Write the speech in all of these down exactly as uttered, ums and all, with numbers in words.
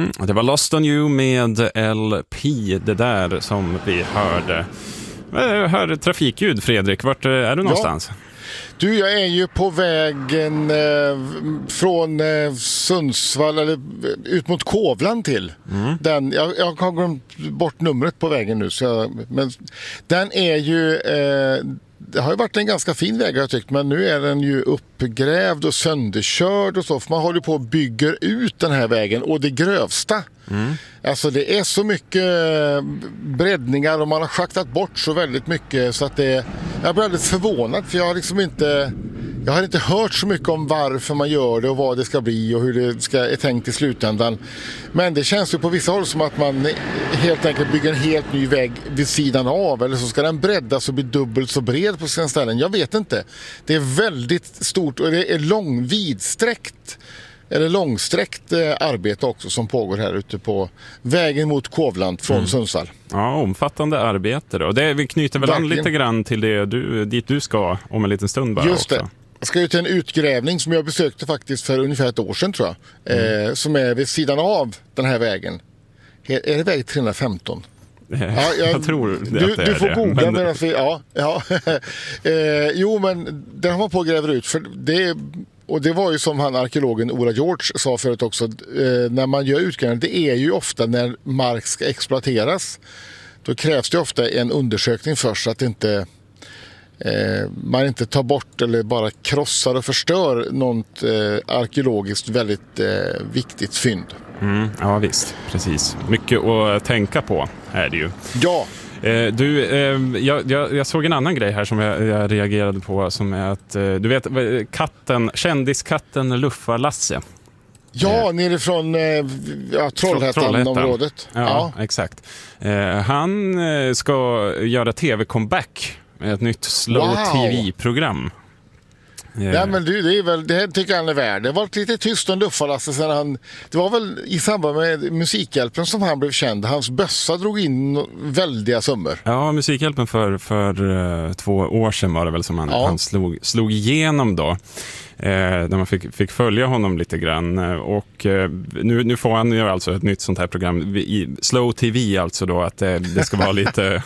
Mm, det var Lost on You med L P, det där som vi hörde. Jag hör trafikljud, Fredrik. Vart är du någonstans? Ja. Du, jag är ju på vägen eh, från eh, Sundsvall eller ut mot Kovland till. Mm. Den, jag, jag har glömt bort numret på vägen nu. Så jag, men den är ju... Eh, det har ju varit en ganska fin väg, jag tyckt, men nu är den ju uppgrävd och sönderkörd och så, för man håller på att bygga ut den här vägen och det grövsta. Mm. Alltså det är så mycket breddningar och man har schaktat bort så väldigt mycket så att det, jag blir alldeles förvånad, för jag har liksom inte jag har inte hört så mycket om varför man gör det och vad det ska bli och hur det ska, är tänkt i slutändan. Men det känns ju på vissa håll som att man helt enkelt bygger en helt ny väg vid sidan av, eller så ska den breddas och bli dubbelt så bred på sina ställen. Jag vet inte. Det är väldigt stort och det är lång, vidsträckt eller långsträckt eh, arbete också som pågår här ute på vägen mot Kovland från mm. Sundsvall. Ja, omfattande arbete då. Det, vi knyter väl Verkligen. an lite grann till det du, dit du ska om en liten stund bara. Just det. Också. Jag ska ut till en utgrävning som jag besökte faktiskt för ungefär ett år sedan, tror jag. Mm. Eh, som är vid sidan av den här vägen. Är det väg tre femton? Ja, jag, jag tror det du, att det du är får det. googla men... medan vi... Ja, ja. eh, jo, men den har man på att gräva ut. För det, och det var ju som han arkeologen Ola George sa förut också. Eh, när man gör utgrävningar, det är ju ofta när mark ska exploateras. Då krävs det ofta en undersökning först så att inte... Eh, man inte tar bort eller bara krossar och förstör något eh, arkeologiskt väldigt eh, viktigt fynd. Mm, ja visst, precis. Mycket att tänka på är det ju. Ja. Eh, du, eh, jag, jag, jag såg en annan grej här som jag, jag reagerade på, som är att, eh, du vet, katten, kändiskatten Luffa Lasse. Ja, eh, nerifrån eh, ja, Trollhättan-området. Ja, ja, exakt. Eh, han eh, ska göra tv-comeback. Ett nytt slow-T V-program. Yeah. Ja, men det, det, är väl, det här tycker han är värd. Det var lite tyst om Luffa-Lasse sen han... Det var väl i samband med Musikhjälpen som han blev känd. Hans bössa drog in väldiga summor. Ja, Musikhjälpen för, för uh, två år sedan var det väl som han, ja. han slog, slog igenom då. Eh, där man fick, fick följa honom lite grann. Och eh, nu, nu får han ju alltså ett nytt sånt här program. I slow-T V alltså då, att det, det ska vara lite...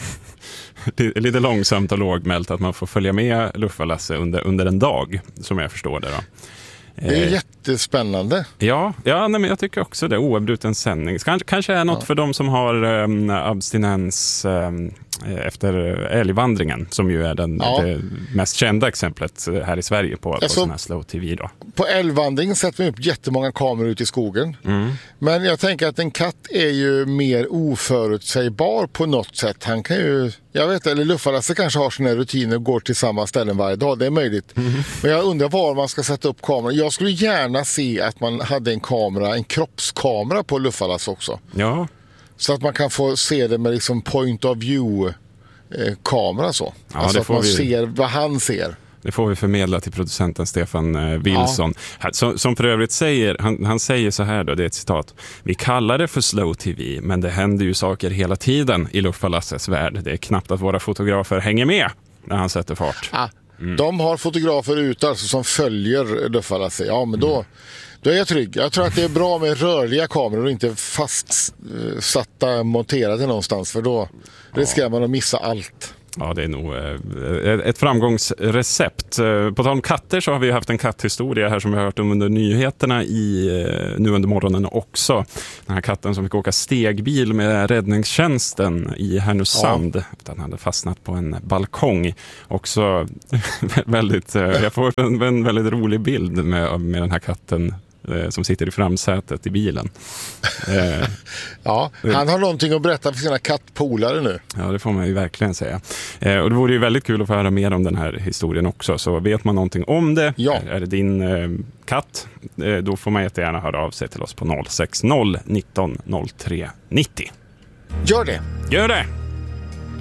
lite långsamt och lågmält, att man får följa med Luffa Lasse under, under en dag, som jag förstår det då. Det är eh, jättespännande. Ja, ja nej, men jag tycker också det. Oavbruten sändning. Kanske, kanske är något ja. för de som har um, abstinens um, efter älgvandringen, som ju är den, ja. det mest kända exemplet här i Sverige på, alltså, på sån här slow-T V då. På älgvandringen sätter vi upp jättemånga kameror ute i skogen. Mm. Men jag tänker att en katt är ju mer oförutsägbar på något sätt. Han kan ju, jag vet, eller Luffa-Lasse kanske har sina rutiner och går till samma ställen varje dag. Det är möjligt. Mm. Men jag undrar var man ska sätta upp kameror. Jag skulle gärna se att man hade en kamera, en kroppskamera på Luffa-Lasse också. Ja. Så att man kan få se det med liksom point of view eh, kamera så. Ja, alltså att man vi... ser vad han ser. Det får vi förmedla till producenten Stefan eh, Wilson. Ja. Som, som för övrigt säger, han, han säger så här då, det är ett citat. Vi kallar det för slow-T V, men det händer ju saker hela tiden i Luffa-Lasses värld. Det är knappt att våra fotografer hänger med när han sätter fart. Ja. Mm. De har fotografer ute alltså, som följer Luffa-Lasse. Ja, men då... Mm. Då är jag trygg. Jag tror att det är bra med rörliga kameror och inte fastsatta, monterade någonstans. För då ja. riskerar man att missa allt. Ja, det är nog eh, ett framgångsrecept. Eh, på tal om katter så har vi haft en katthistoria här som vi har hört om under nyheterna i, eh, nu under morgonen också. Den här katten som fick åka stegbil med räddningstjänsten i Härnösand. Ja. Den hade fastnat på en balkong. Också väldigt, eh, jag får en, en väldigt rolig bild med, med den här katten som sitter i framsätet i bilen. Eh, ja, han har någonting att berätta för sina kattpolare nu. Ja, det får man ju verkligen säga. Eh, och det vore ju väldigt kul att få höra mer om den här historien också. Så vet man någonting om det, ja. är, är det din eh, katt, eh, då får man jättegärna höra av sig till oss på noll sex noll nitton noll tre nittio. Gör det! Gör det!